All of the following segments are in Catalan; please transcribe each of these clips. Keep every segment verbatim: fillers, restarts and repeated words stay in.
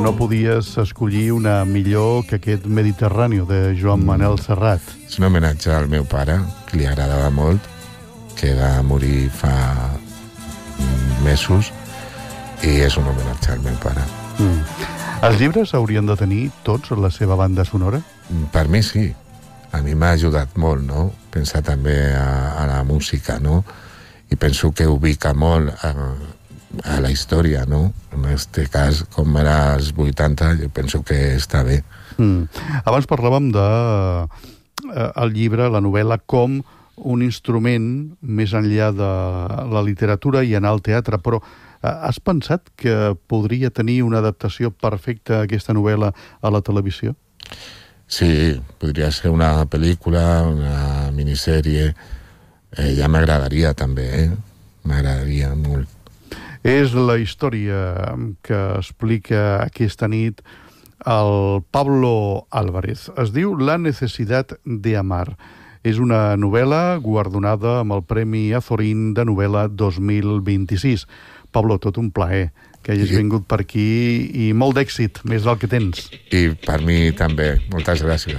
no podies escollir una millor que aquest Mediterrani de Joan Manel Serrat. És un homenatge al meu pare, que li agradava molt, que va morir fa mesos, i és un homenatge al meu pare. Mm. Els llibres haurien de tenir tots la seva banda sonora? Per mi sí. A mi m'ha ajudat molt, no? Pensar també a, a la música, no? I penso que ubica molt a, a la història, no? En aquest cas, com era als vuitanta, jo penso que està bé. Mm. Abans parlàvem de eh, el llibre, la novel·la, com un instrument més enllà de la literatura i anar al teatre, però has pensat que podria tenir una adaptació perfecta aquesta novel·la a la televisió? Sí, podria ser una pel·lícula, una minissèrie. Eh, ja m'agradaria també, eh? M'agradaria molt. És la història que explica aquesta nit el Pablo Álvarez. Es diu La necesidad de amar. És una novel·la guardonada amb el Premi Azorín de novel·la dos mil vint-i-sis. Pablo, tot un plaer que hagis vingut per aquí i molt d'èxit, més del que tens. I per mi també. Moltes gràcies.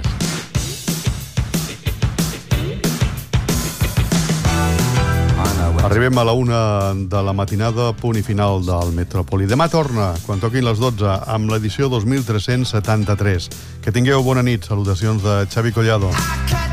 Arribem a la una de la matinada, punt i final del Metròpoli. Demà torna, quan toquin les dotze, amb l'edició dos mil tres-cents setanta-tres. Que tingueu bona nit. Salutacions de Xavi Collado.